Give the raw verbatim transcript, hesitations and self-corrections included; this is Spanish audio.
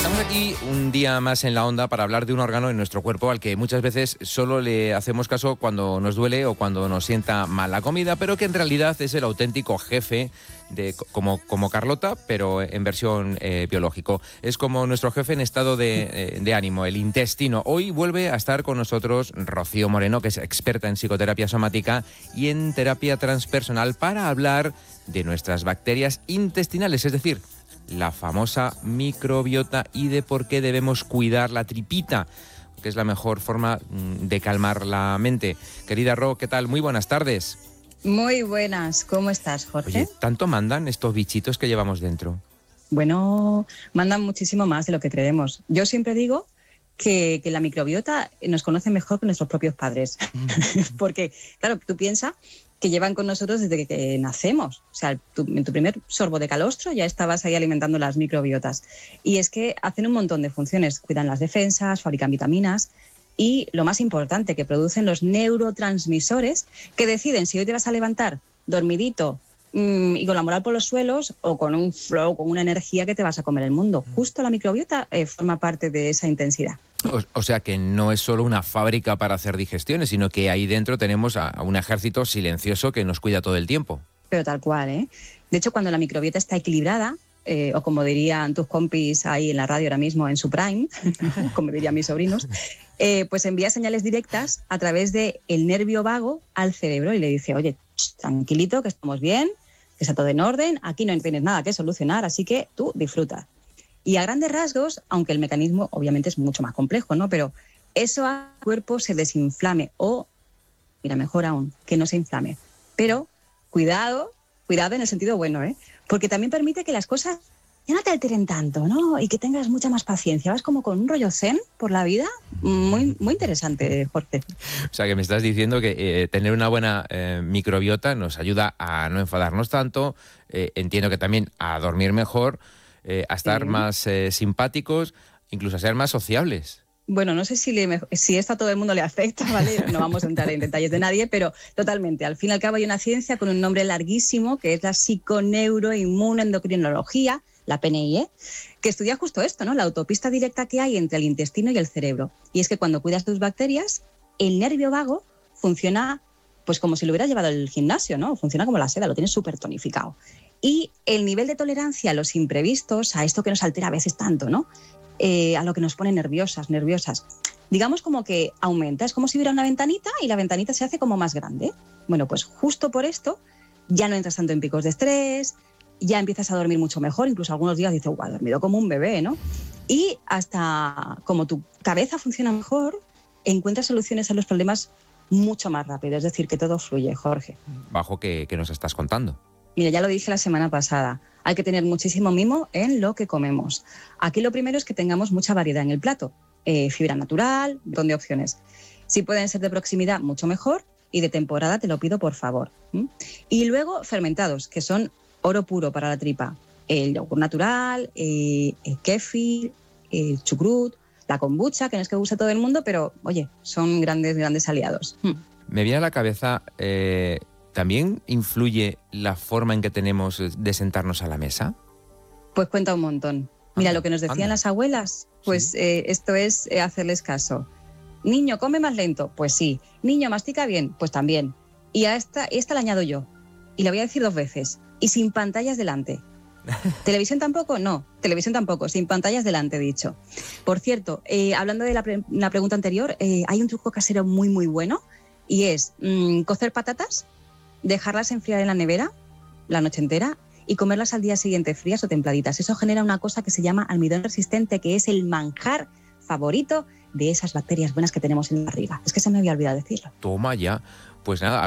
Estamos aquí un día más en la onda para hablar de un órgano en nuestro cuerpo al que muchas veces solo le hacemos caso cuando nos duele o cuando nos sienta mal la comida, pero que en realidad es el auténtico jefe de como, como Carlota, pero en versión eh, biológico. Es como nuestro jefe en estado de, eh, de ánimo, el intestino. Hoy vuelve a estar con nosotros Rocío Moreno, que es experta en psicoterapia somática y en terapia transpersonal, para hablar de nuestras bacterias intestinales, es decir, la famosa microbiota, y de por qué debemos cuidar la tripita, que es la mejor forma de calmar la mente. Querida Ro, ¿qué tal? Muy buenas tardes. Muy buenas, ¿cómo estás, Jorge? Oye, ¿tanto mandan estos bichitos que llevamos dentro? Bueno, mandan muchísimo más de lo que creemos. Yo siempre digo que, que la microbiota nos conoce mejor que nuestros propios padres. Porque, claro, tú piensas que llevan con nosotros desde que, que nacemos. O sea, tú, en tu primer sorbo de calostro ya estabas ahí alimentando las microbiotas. Y es que hacen un montón de funciones. Cuidan las defensas, fabrican vitaminas y, lo más importante, que producen los neurotransmisores que deciden si hoy te vas a levantar dormidito mmm, y con la moral por los suelos, o con un flow, con una energía que te vas a comer el mundo. Justo la microbiota eh, forma parte de esa intensidad. O, o sea que no es solo una fábrica para hacer digestiones, sino que ahí dentro tenemos a, a un ejército silencioso que nos cuida todo el tiempo. Pero tal cual, ¿eh? De hecho, cuando la microbiota está equilibrada, eh, o como dirían tus compis ahí en la radio ahora mismo en su prime, como dirían mis sobrinos, eh, pues envía señales directas a través del nervio vago al cerebro y le dice, oye, tranquilito, que estamos bien, que está todo en orden, aquí no tienes nada que solucionar, así que tú disfruta. Y a grandes rasgos, aunque el mecanismo obviamente es mucho más complejo, ¿no? Pero eso hace que el cuerpo se desinflame o, mira, mejor aún, que no se inflame. Pero cuidado, cuidado en el sentido bueno, ¿eh? Porque también permite que las cosas ya no te alteren tanto, ¿no? Y que tengas mucha más paciencia. Vas como con un rollo zen por la vida. Muy, muy interesante, Jorge. O sea, que me estás diciendo que eh, tener una buena eh, microbiota nos ayuda a no enfadarnos tanto, eh, entiendo que también a dormir mejor, Eh, a estar sí. más eh, simpáticos, incluso a ser más sociables. Bueno, no sé si, le, si esto a todo el mundo le afecta, ¿vale? No vamos a entrar en detalles de nadie, pero totalmente. Al fin y al cabo hay una ciencia con un nombre larguísimo, que es la psiconeuroinmunoendocrinología, la P N I E, que estudia justo esto, ¿no? La autopista directa que hay entre el intestino y el cerebro. Y es que cuando cuidas tus bacterias, el nervio vago funciona pues como si lo hubieras llevado al gimnasio, ¿no? Funciona como la seda, lo tienes súper tonificado. Y el nivel de tolerancia a los imprevistos, a esto que nos altera a veces tanto, ¿no? Eh, a lo que nos pone nerviosas, nerviosas, digamos como que aumenta. Es como si hubiera una ventanita y la ventanita se hace como más grande. Bueno, pues justo por esto ya no entras tanto en picos de estrés, ya empiezas a dormir mucho mejor, incluso algunos días dices, guau, he dormido como un bebé, ¿no? Y hasta como tu cabeza funciona mejor, encuentras soluciones a los problemas mucho más rápido. Es decir, que todo fluye, Jorge. Bajo que, que nos estás contando. Mira, ya lo dije la semana pasada, hay que tener muchísimo mimo en lo que comemos. Aquí lo primero es que tengamos mucha variedad en el plato. Eh, fibra natural, un montón de opciones. Si pueden ser de proximidad, mucho mejor, y de temporada te lo pido por favor. ¿Mm? Y luego fermentados, que son oro puro para la tripa. El yogur natural, eh, el kéfir, el chucrut, la kombucha, que no es que guste a todo el mundo, pero oye, son grandes, grandes aliados. ¿Mm? Me viene a la cabeza... Eh... ¿También influye la forma en que tenemos de sentarnos a la mesa? Pues cuenta un montón. Mira, anda, lo que nos decían anda. las abuelas, pues sí. eh, esto es eh, hacerles caso. Niño, come más lento, pues sí. Niño, mastica bien, pues también. Y a esta, esta la añado yo. Y la voy a decir dos veces. Y sin pantallas delante. ¿Televisión tampoco? No, televisión tampoco, sin pantallas delante, he dicho. Por cierto, eh, hablando de la, pre- la pregunta anterior, eh, hay un truco casero muy, muy bueno, y es mmm, cocer patatas, dejarlas enfriar en la nevera la noche entera y comerlas al día siguiente frías o templaditas. Eso genera una cosa que se llama almidón resistente, que es el manjar favorito de esas bacterias buenas que tenemos en la barriga. Es que se me había olvidado decirlo. Toma ya. Pues nada.